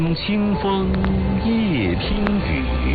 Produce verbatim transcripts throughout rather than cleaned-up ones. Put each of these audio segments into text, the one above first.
清风夜听雨，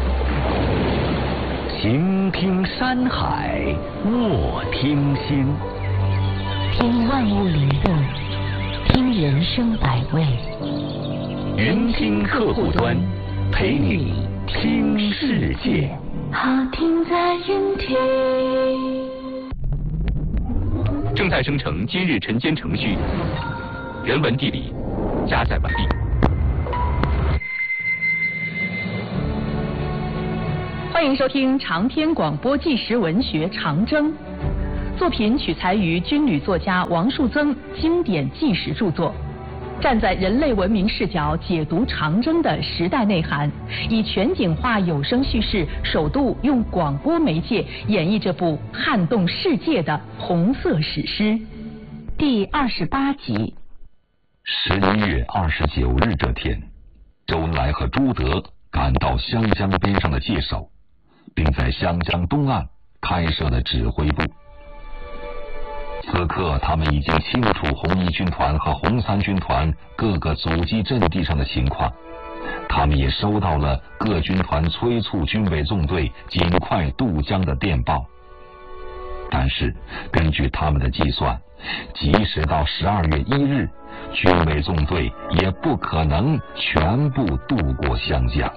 行听山海卧听心。 听万物律动，听人生百味。 云听客户端，陪你听世界。 好听在云听。 正在生成今日晨间程序，人文地理加载完毕。 欢迎收听长篇广播纪实文学《长征》，作品取材于军旅作家王树增经典纪实著作，站在人类文明视角解读长征的时代内涵，以全景化有声叙事，首度用广播媒介演绎这部撼动世界的红色史诗。第二十八集。 十一月二十九日这天，周恩来和朱德赶到湘江边上的界首，并在湘江东岸开设了指挥部。此刻他们已经清楚红一军团和红三军团各个阻击阵地上的情况，他们也收到了各军团催促军委纵队尽快渡江的电报。但是根据他们的计算，即使到十二月一日，军委纵队也不可能全部渡过湘江。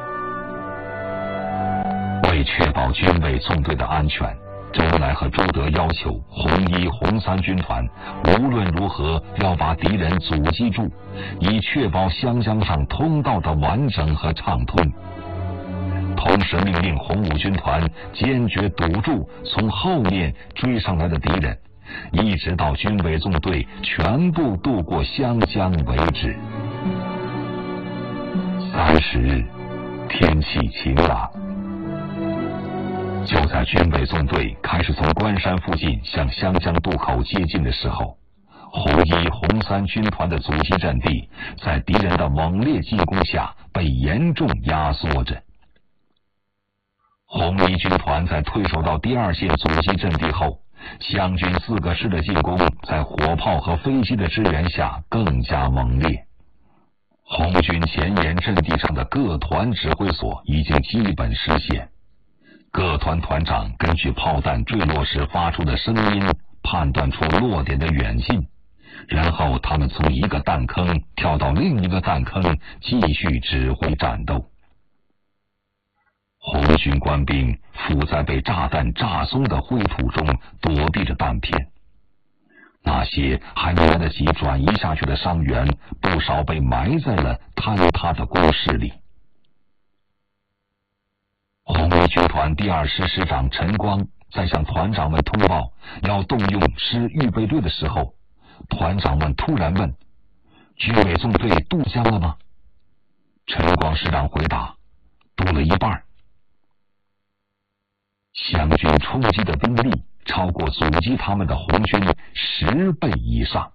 为确保军委纵队的安全，周恩来和朱德要求红一、红三军团无论如何要把敌人阻击住，以确保湘江上通道的完整和畅通。同时命令红五军团坚决堵住从后面追上来的敌人，一直到军委纵队全部渡过湘江为止。三十日，天气晴朗。就在军委纵队开始从关山附近向湘江渡口接近的时候，红一、红三军团的阻击阵地在敌人的猛烈进攻下被严重压缩着。红一军团在退守到第二线阻击阵地后，湘军四个师的进攻在火炮和飞机的支援下更加猛烈。红军前沿阵地上的各团指挥所已经基本失陷，各团团长根据炮弹坠落时发出的声音判断出落点的远近，然后他们从一个弹坑跳到另一个弹坑，继续指挥战斗。红军官兵伏在被炸弹炸松的灰土中躲避着弹片，那些还没来得及转移下去的伤员不少被埋在了坍塌的工事里。红一军团第二师师长陈光在向团长们通报要动用师预备队的时候，团长们突然问：军委纵队渡江了吗？陈光师长回答：渡了一半。湘军冲击的兵力超过阻击他们的红军十倍以上。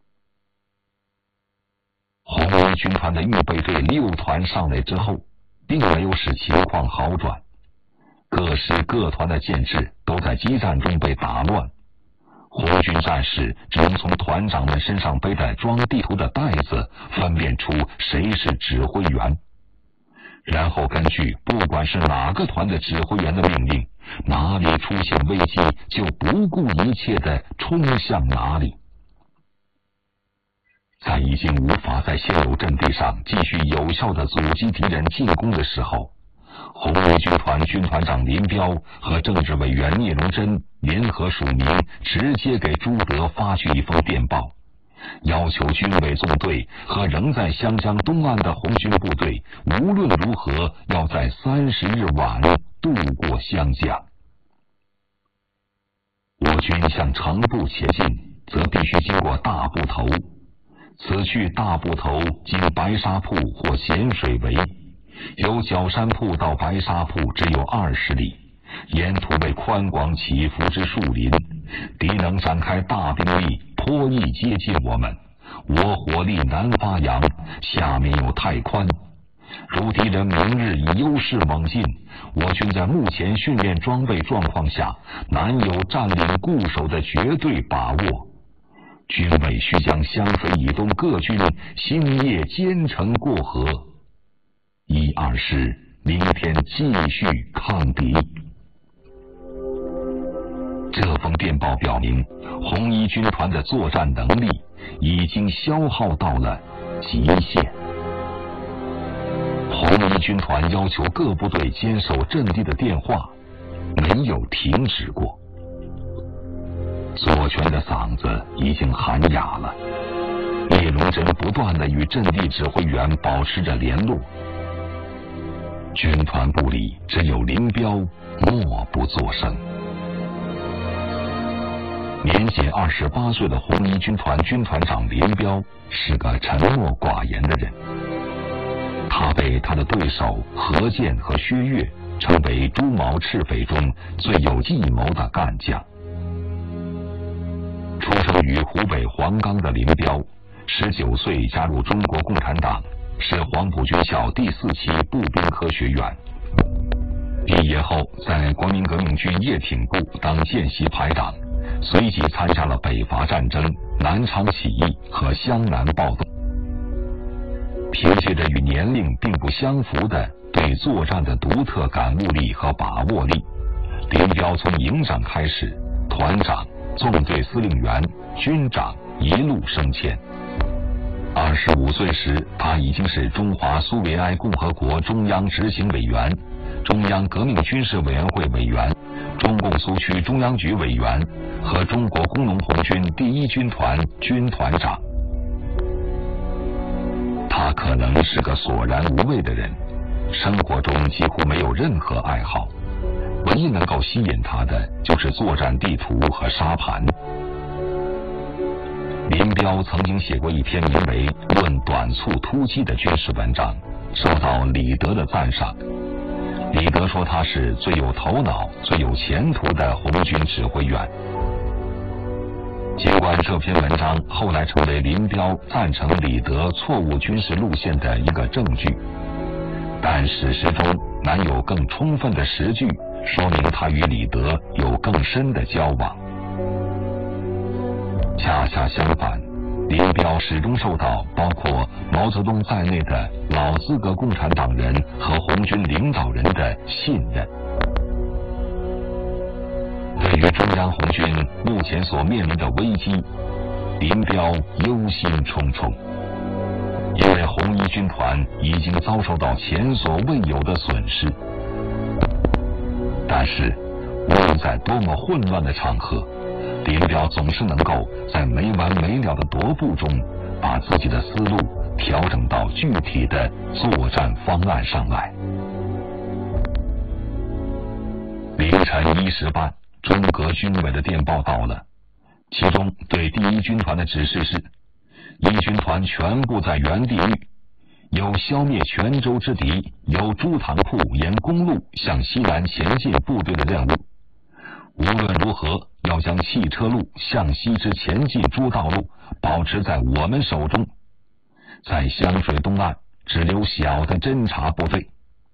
红一军团的预备队六团上来之后，并没有使情况好转，各师各团的建制都在激战中被打乱，红军战士只能从团长们身上背着装地图的袋子分辨出谁是指挥员，然后根据不管是哪个团的指挥员的命令，哪里出现危机就不顾一切地冲向哪里。在已经无法在现有阵地上继续有效地阻击敌人进攻的时候，红一军团军团长林彪和政治委员聂荣臻联合署名，直接给朱德发去一封电报，要求军委纵队和仍在湘江东岸的红军部队无论如何要在三十日晚渡过湘江。我军向长步前进，则必须经过大埠头，此去大埠头经白沙铺或咸水围，由角山铺到白沙铺只有二十里，沿途为宽广起伏之树林，敌能展开大兵力颇易接近我们，我火力难发扬，下面有太宽。如敌人明日以优势猛进，我军在目前训练装备状况下难有占领固守的绝对把握。 军委需将湘水以东各军星夜兼程过河，一二是明天继续抗敌。这封电报表明，红一军团的作战能力已经消耗到了极限。红一军团要求各部队坚守阵地的电话没有停止过。左权的嗓子已经喊哑了，聂荣臻不断地与阵地指挥员保持着联络。军团部里只有林彪默不作声。年仅二十八岁的红一军团军团长林彪是个沉默寡言的人，他被他的对手何键和薛岳称为朱毛赤匪中最有计谋的干将。出生于湖北黄冈的林彪，十九岁加入中国共产党，是黄埔军校第四期步兵科学员。毕业后，在国民革命军叶挺部当见习排长，随即参加了北伐战争、南昌起义和湘南暴动。凭借着与年龄并不相符的对作战的独特感悟力和把握力，林彪从营长开始，团长、纵队司令员、军长一路升迁。二十五岁时，他已经是中华苏维埃共和国中央执行委员、中央革命军事委员会委员、中共苏区中央局委员和中国工农红军第一军团军团长。他可能是个索然无味的人，生活中几乎没有任何爱好，唯一能够吸引他的就是作战地图和沙盘。林彪曾经写过一篇名为《论短促突击》的军事文章，受到李德的赞赏。李德说他是最有头脑、最有前途的红军指挥员。尽管这篇文章后来成为林彪赞成李德错误军事路线的一个证据，但史实中难有更充分的实据说明他与李德有更深的交往。恰恰相反，林彪始终受到包括毛泽东在内的老资格共产党人和红军领导人的信任。对于中央红军目前所面临的危机，林彪忧心忡忡，因为红一军团已经遭受到前所未有的损失。但是无论在多么混乱的场合，林彪总是能够在没完没了的踱步中，把自己的思路调整到具体的作战方案上来。凌晨一时半，中革军委的电报到了，其中对第一军团的指示是：一军团全部在原地域，有消灭泉州之敌，由朱塘铺沿公路向西南前进部队的任务。无论如何，要将汽车路向西之前进诸道路保持在我们手中，在湘水东岸只留小的侦察部队。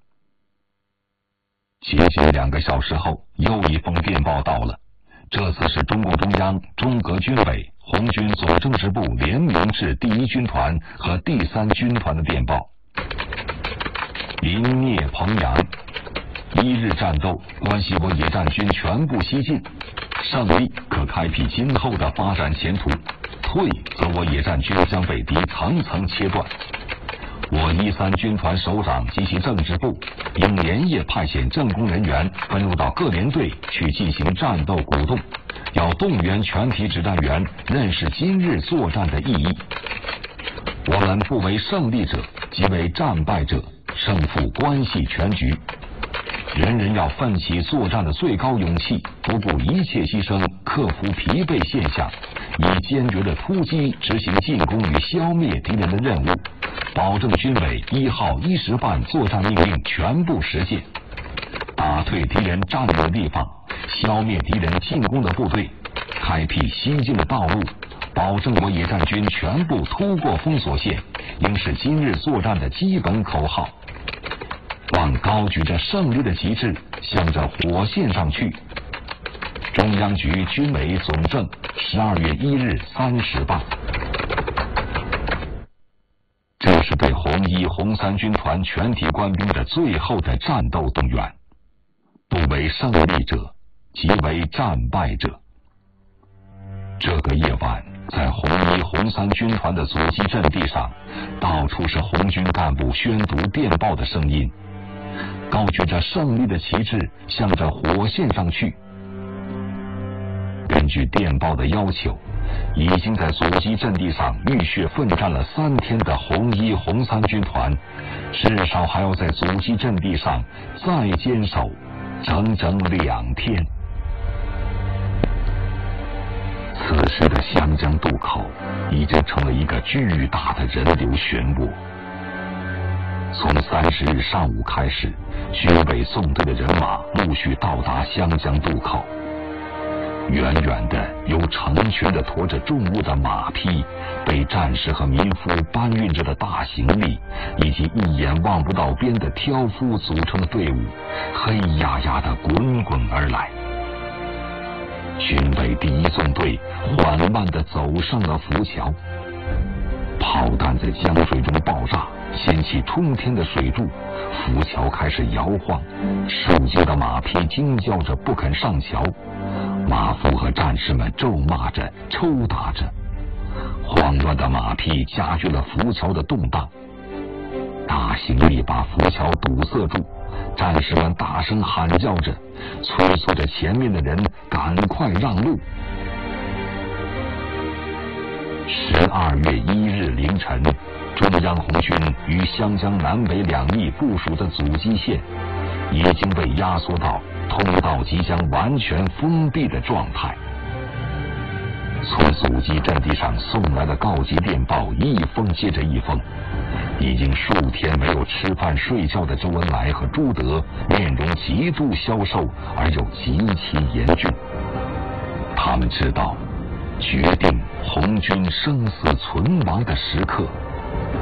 仅仅两个小时后，又一封电报到了，这次是中共中央、中革军委、红军总政治部联名致第一军团和第三军团的电报。临聂彭阳，一日战斗关系我野战军全部西进，胜利可开辟今后的发展前途，退则我野战军将被敌层层切断。我一三军团首长及其政治部应连夜派遣政工人员分入到各连队去进行战斗鼓动，要动员全体指战员认识今日作战的意义。我们不为胜利者，即为战败者，胜负关系全局。人人要奋起作战的最高勇气，不顾一切牺牲，克服疲惫现象，以坚决的突击执行进攻与消灭敌人的任务，保证军委一号一时半作战命令全部实现，打退敌人占领的地方，消灭敌人进攻的部队，开辟西进的道路，保证我野战军全部突过封锁线，应是今日作战的基本口号。望高举着胜利的旗帜，向着火线上去。 中央局军委总政，十二月一日三时半。这是对红一、红三军团全体官兵的最后的战斗动员，不为胜利者，即为战败者。这个夜晚，在红一、红三军团的阻击阵地上，到处是红军干部宣读电报的声音，高举着胜利的旗帜，向着火线上去。根据电报的要求，已经在阻击阵地上浴血奋战了三天的红一、红三军团，至少还要在阻击阵地上再坚守整整两天。此时的湘江渡口已经成了一个巨大的人流漩涡。从三十日上午开始，军委送队的人马陆续到达湘江渡口。远远的有成群的驮着重物的马匹，被战士和民夫搬运着的大行李，以及一眼望不到边的挑夫组成的队伍，黑压压的滚滚而来。军委第一纵队缓慢地走上了浮桥，炮弹在江水中爆炸，掀起冲天的水柱，浮桥开始摇晃，数惊的马匹惊叫着不肯上桥，马夫和战士们咒骂着抽打着，慌乱的马匹加剧了浮桥的动荡，大行李把浮桥堵塞住，战士们大声喊叫着，催促着前面的人赶快让路。十二月一日凌晨，中央红军于湘江南北两翼部署的阻击线已经被压缩到通道即将完全封闭的状态。从阻击阵地上送来的告急电报一封接着一封，已经数天没有吃饭睡觉的周恩来和朱德面容极度消瘦而又极其严峻。他们知道，决定红军生死存亡的时刻